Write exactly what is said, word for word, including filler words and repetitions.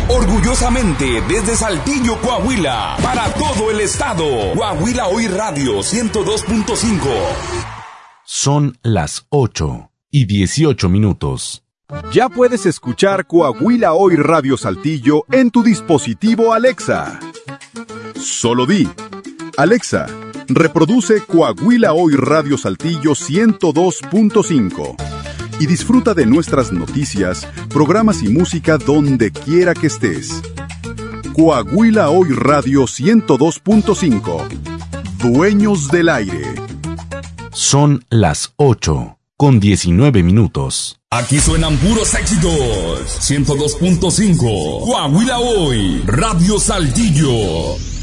Orgullosamente desde Saltillo, Coahuila, para todo el estado. Coahuila Hoy Radio ciento dos punto cinco. Son las ocho y dieciocho minutos. Ya puedes escuchar Coahuila Hoy Radio Saltillo en tu dispositivo Alexa. Solo di: Alexa, reproduce Coahuila Hoy Radio Saltillo ciento dos punto cinco. Y disfruta de nuestras noticias, programas y música donde quiera que estés. Coahuila Hoy Radio ciento dos punto cinco. Dueños del aire. Son las ocho con diecinueve minutos. Aquí suenan puros éxitos. ciento dos punto cinco. Coahuila Hoy Radio Saltillo.